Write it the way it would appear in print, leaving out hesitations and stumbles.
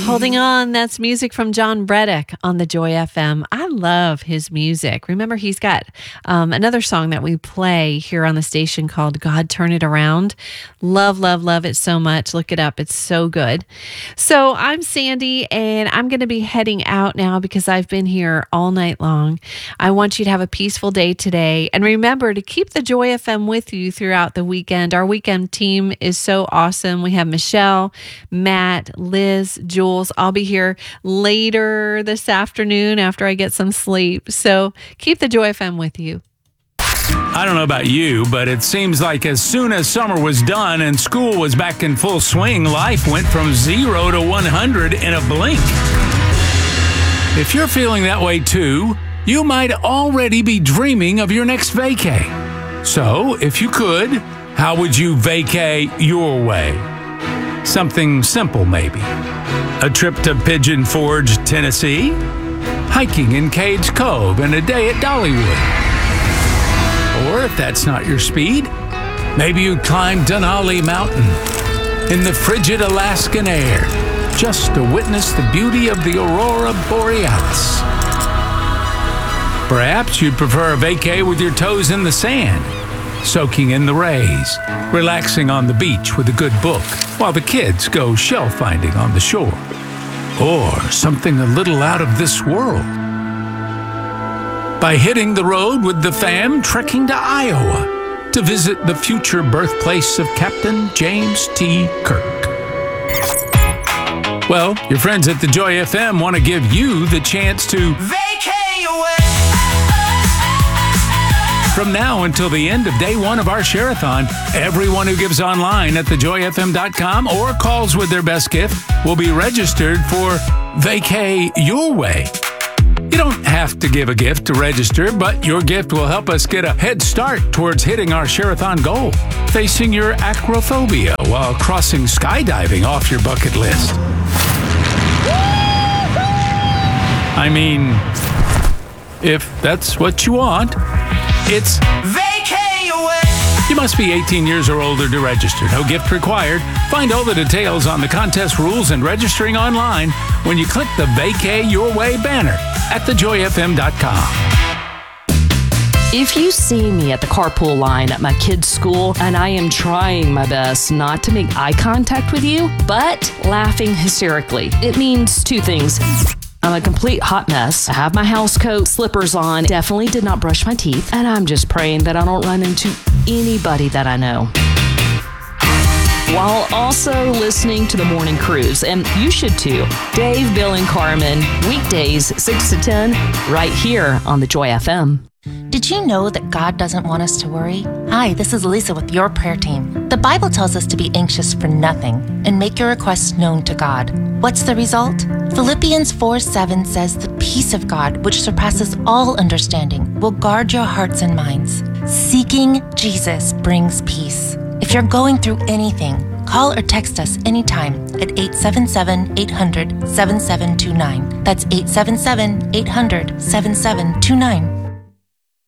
Holding On, that's music from John Bredek on the Joy FM. I love his music. Remember, he's got another song that we play here on the station called God Turn It Around. Love, love, love it so much. Look it up. It's so good. So I'm Sandy, and I'm going to be heading out now because I've been here all night long. I want you to have a peaceful day today. And remember to keep the Joy FM with you throughout the weekend. Our weekend team is so awesome. We have Michelle, Matt, Liz, Jules. I'll be here later this afternoon after I get some sleep. So keep the Joy FM with you. I don't know about you, but it seems like as soon as summer was done and school was back in full swing, life went from 0 to 100 in a blink. If you're feeling that way too, you might already be dreaming of your next vacay. So, if you could, how would you vacay your way? Something simple, maybe. A trip to Pigeon Forge, Tennessee? Hiking in Cades Cove and a day at Dollywood? Or if that's not your speed, maybe you'd climb Denali Mountain in the frigid Alaskan air just to witness the beauty of the Aurora Borealis. Perhaps you'd prefer a vacay with your toes in the sand, soaking in the rays, relaxing on the beach with a good book while the kids go shell finding on the shore. Or something a little out of this world. By hitting the road with the fam, trekking to Iowa to visit the future birthplace of Captain James T. Kirk. Well, your friends at the Joy FM want to give you the chance to vacay away. From now until the end of day one of our Share-a-thon, everyone who gives online at thejoyfm.com or calls with their best gift will be registered for Vacay Your Way. You don't have to give a gift to register, but your gift will help us get a head start towards hitting our Share-a-thon goal, facing your acrophobia while crossing skydiving off your bucket list. I mean, if that's what you want. It's Vacay Away. You must be 18 years or older to register. No gift required. Find all the details on the contest rules and registering online when you click the Vacay Your Way banner at thejoyfm.com. If you see me at the carpool line at my kid's school and I am trying my best not to make eye contact with you, but laughing hysterically, it means two things. I'm a complete hot mess. I have my house coat, slippers on, definitely did not brush my teeth, and I'm just praying that I don't run into anybody that I know. While also listening to the Morning Cruise, and you should too. Dave, Bill, and Carmen, weekdays 6 to 10, right here on the Joy FM. Did you know that God doesn't want us to worry? Hi, this is Lisa with your prayer team. The Bible tells us to be anxious for nothing and make your requests known to God. What's the result? Philippians 4:7 says the peace of God, which surpasses all understanding, will guard your hearts and minds. Seeking Jesus brings peace. If you're going through anything, call or text us anytime at 877-800-7729. That's 877-800-7729.